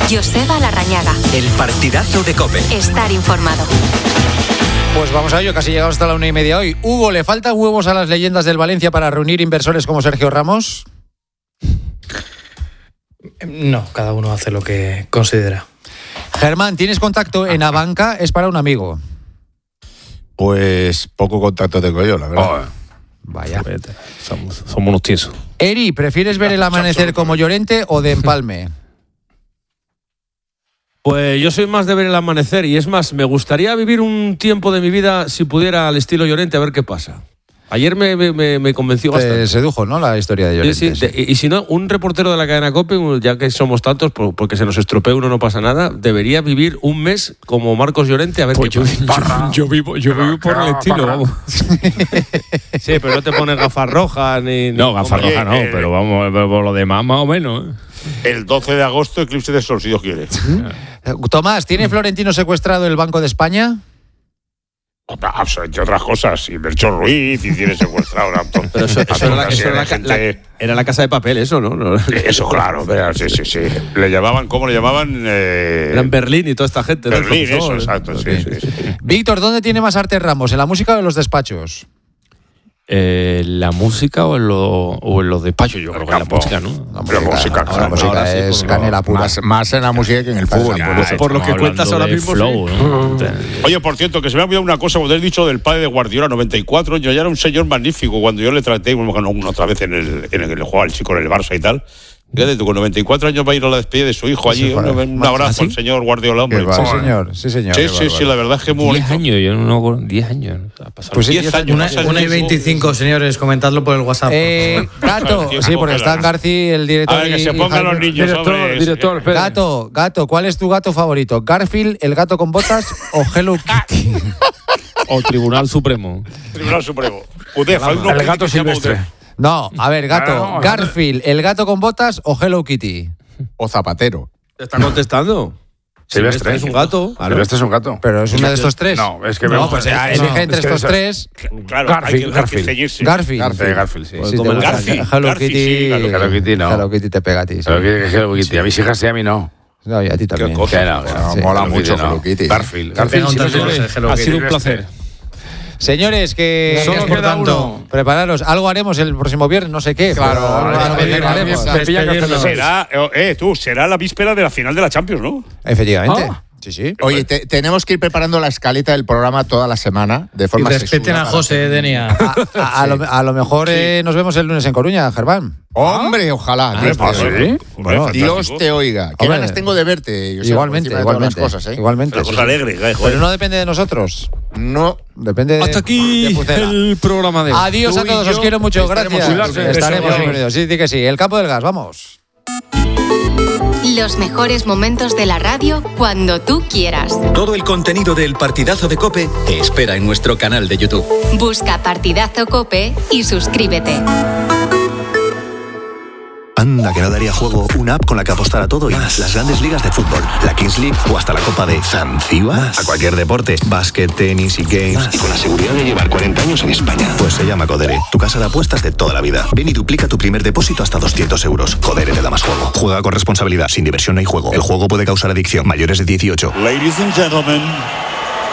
Joseba Larrañaga. El partidazo de COPE. Estar informado. Pues vamos a ello, casi llegamos hasta la 1:30 hoy. Hugo, ¿le faltan huevos a las leyendas del Valencia para reunir inversores como Sergio Ramos? No, cada uno hace lo que considera. Germán, ¿tienes contacto en Abanca? Es para un amigo. Pues poco contacto tengo yo, la verdad. Vaya. Somos unos tiesos. Eri, ¿prefieres ver el amanecer como Llorente o de empalme? Pues yo soy más de ver el amanecer y es más, me gustaría vivir un tiempo de mi vida si pudiera al estilo Llorente a ver qué pasa. Ayer me convenció bastante. Te sedujo, ¿no? La historia de Llorente. Sí. Y si no, un reportero de la cadena COPE, ya que somos tantos, porque se nos estropee uno no pasa nada, debería vivir un mes como Marcos Llorente a ver qué pasa. Yo vivo por el estilo, vamos. Sí, pero no te pones gafas rojas ni... No, gafas rojas no, pero vamos, por lo demás más o menos. El 12 de agosto, eclipse de sol, si Dios quiere. Tomás, ¿tiene Florentino secuestrado el Banco de España? Entre otras cosas, y Melchor Ruiz, y tiene secuestrado pero eso era la Casa de Papel, eso, ¿no? Eso, claro, sí. Le llamaban, ¿cómo le llamaban? Eran Berlín y toda esta gente. Berlín, eso, exacto, sí. Víctor, ¿dónde tiene más arte Ramos? ¿En la música o en los despachos? ¿La música o en los despachos? Yo creo que en la música, ¿no? La música es canela pura. Más en la música que en el fútbol. Por lo que cuentas ahora mismo. Flow, ¿no? Oye, por cierto, que se me ha olvidado una cosa, cuando has dicho del padre de Guardiola, 94 años, ya era un señor magnífico. Cuando yo le traté una otra vez en el juego al chico en el Barça y tal. Fíjate tú, con 94 años va a ir a la despedida de su hijo allí. Un abrazo al señor Guardiola, hombre. Sí, señor. Sí, la verdad es que es muy bonito. 10 años, yo no 10 años. Pues 10 años. 1:25, señores, comentadlo por el WhatsApp. Gato, sí, porque está García, el director. A ver, que se pongan los niños, director, Gato, ¿cuál es tu gato favorito? ¿Garfield, el gato con botas o Hello Kitty? O Tribunal Supremo. Tribunal Supremo. El gato silvestre. No, a ver, gato. ¿Garfield, el gato con botas o Hello Kitty? O Zapatero. ¿Te está contestando? Silvestre es un gato. Silvestre es un gato. Pero es uno de estos tres. No, es que no, pues elige entre estos tres. Claro, Garfield. Garfield, sí. Si te gusta Hello Kitty. Hello Kitty no. Hello Kitty te pega a ti. Hello Kitty. A mis hijas sí, a mí no. No, y a ti también. Mola mucho Hello Kitty. Garfield. Ha sido un placer. Señores, que solo queda uno. Prepararos, algo haremos el próximo viernes, no sé qué. Claro, será la víspera de la final de la Champions, ¿no? Efectivamente. Sí. Oye, tenemos que ir preparando la escaleta del programa toda la semana de forma y respeten a José, Denia. A lo mejor nos vemos el lunes en Coruña, Germán. Hombre, ojalá. Dios te oiga. Qué ganas tengo de verte. Igualmente. Una cosa alegre. Pero no depende de nosotros. No. Depende hasta aquí el programa de hoy. Adiós a todos, os quiero mucho, gracias. Estaremos bienvenidos. Sí, que sí. El campo del gas, vamos. Los mejores momentos de la radio cuando tú quieras. Todo el contenido del partidazo de COPE te espera en nuestro canal de YouTube. Busca Partidazo COPE y suscríbete. Anda, que no daría juego una app con la que apostar a todo y más. Las grandes ligas de fútbol, la Kings League o hasta la Copa de Zanzíbar. A cualquier deporte, básquet, tenis y games. Y con la seguridad de llevar 40 años en España. Pues se llama Codere, tu casa de apuestas de toda la vida. Ven y duplica tu primer depósito hasta 200 euros. Codere te da más juego. Juega con responsabilidad, sin diversión no hay juego. El juego puede causar adicción. Mayores de 18. Ladies and gentlemen,